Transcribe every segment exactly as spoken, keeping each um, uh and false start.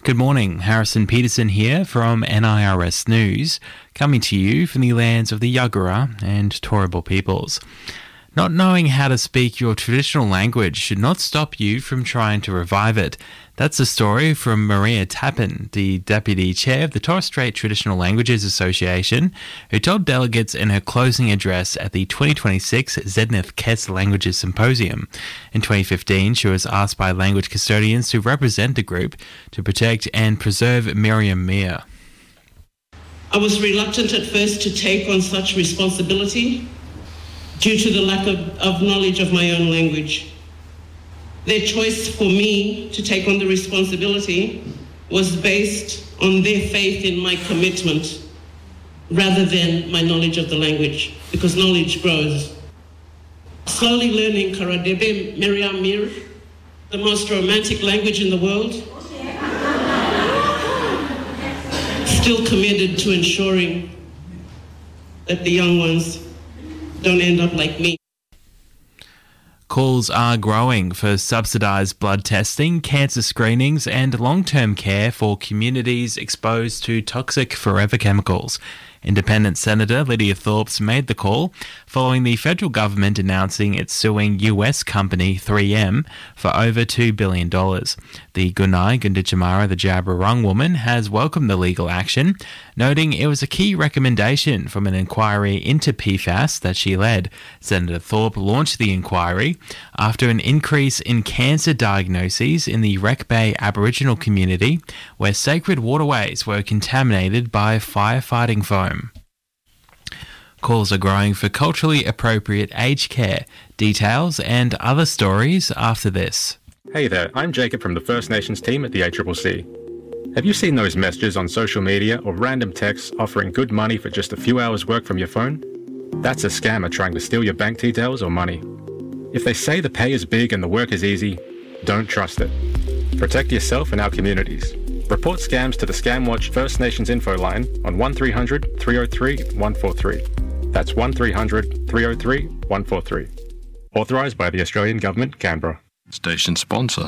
Good morning, Harrison Peterson here from N I R S News, coming to you from the lands of the Yagara and Turrbal peoples. Not knowing how to speak your traditional language should not stop you from trying to revive it. That's a story from Maria Tappan, the Deputy Chair of the Torres Strait Traditional Languages Association, who told delegates in her closing address at the twenty twenty-six Zednith Kes Languages Symposium. In twenty fifteen, she was asked by language custodians to represent the group to protect and preserve Miriam Mir. I was reluctant at first to take on such responsibility due to the lack of, of knowledge of my own language. Their choice for me to take on the responsibility was based on their faith in my commitment rather than my knowledge of the language, because knowledge grows. Slowly learning Karadebe Miriam Mir, the most romantic language in the world, still committed to ensuring that the young ones don't end up like me. Calls are growing for subsidised blood testing, cancer screenings and long-term care for communities exposed to toxic forever chemicals. Independent Senator Lydia Thorpe made the call following the federal government announcing it's suing U S company three M for over two billion dollars. The Gunai Gunditjmara, the Jabberung woman, has welcomed the legal action, noting it was a key recommendation from an inquiry into P FAS that she led. Senator Thorpe launched the inquiry after an increase in cancer diagnoses in the Wreck Bay Aboriginal community, where sacred waterways were contaminated by firefighting foam. Calls are growing for culturally appropriate aged care. Details and other stories after this. Hey there, I'm Jacob from the First Nations team at the A C C C. Have you seen those messages on social media or random texts offering good money for just a few hours work from your phone? That's a scammer trying to steal your bank details or money. If they say the pay is big and the work is easy, don't trust it. Protect yourself and our communities. Report scams to the Scamwatch First Nations info line on one three hundred, three oh three, one four three. That's one three hundred, three oh three, one four three. Authorised by the Australian Government, Canberra. Station sponsor.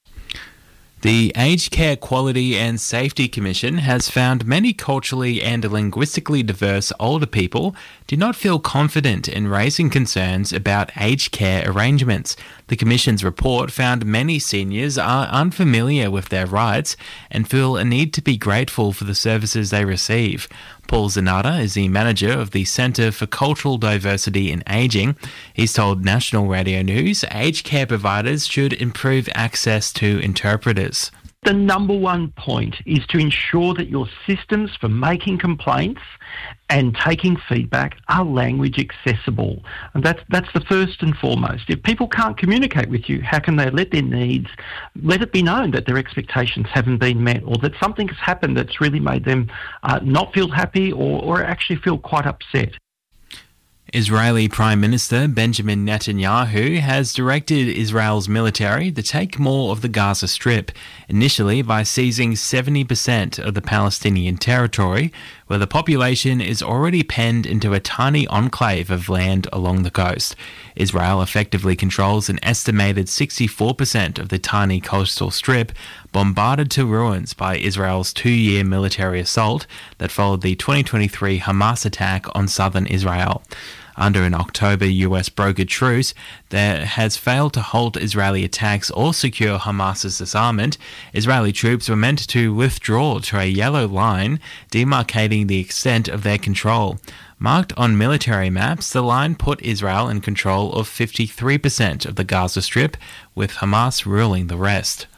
The Aged Care Quality and Safety Commission has found many culturally and linguistically diverse older people do not feel confident in raising concerns about aged care arrangements. The Commission's report found many seniors are unfamiliar with their rights and feel a need to be grateful for the services they receive. Paul Zanata is the manager of the Centre for Cultural Diversity in Ageing. He's told National Radio News aged care providers should improve access to interpreters. The number one point is to ensure that your systems for making complaints and taking feedback are language accessible. And that's, that's the first and foremost. If people can't communicate with you, how can they let their needs, let it be known that their expectations haven't been met or that something has happened that's really made them uh, not feel happy or, or actually feel quite upset. Israeli Prime Minister Benjamin Netanyahu has directed Israel's military to take more of the Gaza Strip, initially by seizing seventy percent of the Palestinian territory, where the population is already penned into a tiny enclave of land along the coast. Israel effectively controls an estimated sixty-four percent of the tiny coastal strip, bombarded to ruins by Israel's two-year military assault that followed the twenty twenty-three Hamas attack on southern Israel. Under an October U S brokered truce that has failed to halt Israeli attacks or secure Hamas's disarmament, Israeli troops were meant to withdraw to a yellow line demarcating the extent of their control. Marked on military maps, the line put Israel in control of fifty-three percent of the Gaza Strip, with Hamas ruling the rest.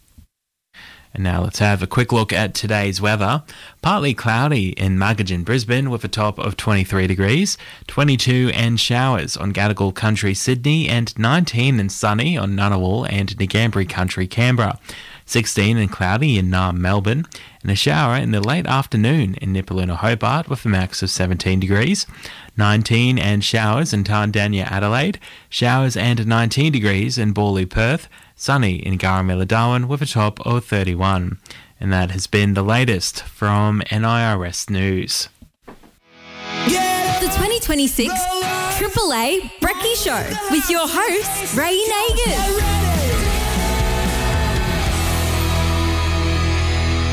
And now let's have a quick look at today's weather. Partly cloudy in Margagin, Brisbane, with a top of twenty-three degrees, twenty-two and showers on Gadigal Country, Sydney, and nineteen and sunny on Ngunnawal and Ngambri Country, Canberra. sixteen and cloudy in Naarm, Melbourne, and a shower in the late afternoon in Nipaluna, Hobart, with a max of seventeen degrees. nineteen and showers in Tandanya, Adelaide, showers and nineteen degrees in Borley, Perth, sunny in Garamilla, Darwin, with a top of thirty-one. And that has been the latest from N I R S News. The twenty twenty-six Triple A Brekkie Show with your host, Ray Nagin.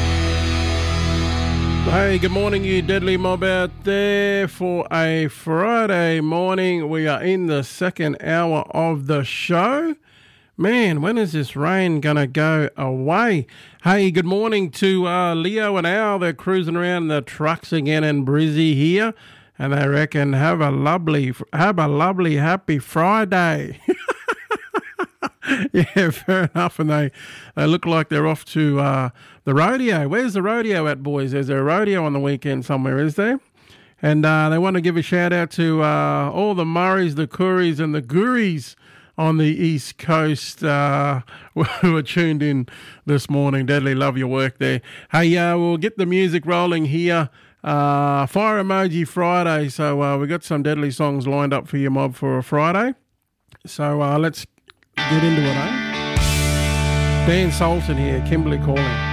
Hey, good morning, you deadly mob out there. For a Friday morning, we are in the second hour of the show. Man, when is this rain going to go away? Hey, good morning to uh, Leo and Al. They're cruising around the trucks again in Brizzy here. And they reckon, have a lovely, have a lovely, happy Friday. Yeah, fair enough. And they, they look like they're off to uh, the rodeo. Where's the rodeo at, boys? Is there a rodeo on the weekend somewhere, is there? And uh, they want to give a shout out to uh, all the Murrays, the Curries and the Guris on the East Coast uh, who are tuned in this morning. Deadly love your work there. Hey, uh, we'll get the music rolling here. Uh, Fire Emoji Friday. So uh, we got some deadly songs lined up for your mob for a Friday. So uh, let's get into it, eh? Dan Sultan here, Kimberly calling.